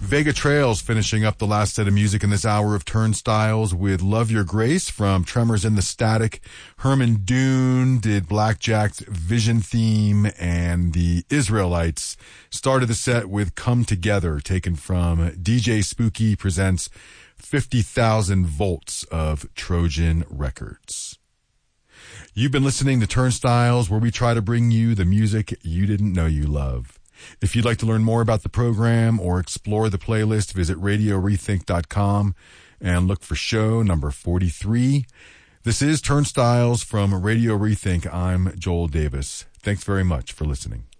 Vega Trails finishing up the last set of music in this hour of Turnstiles with Love Your Grace from Tremors in the Static. Herman Dune did Blackjack's Vision theme, and the Israelites started the set with Come Together, taken from DJ Spooky Presents 50,000 Volts of Trojan Records. You've been listening to Turnstiles, where we try to bring you the music you didn't know you love. If you'd like to learn more about the program or explore the playlist, visit RadioRethink.com and look for show number 43. This is Turnstiles from Radio Rethink. I'm Joel Davis. Thanks very much for listening.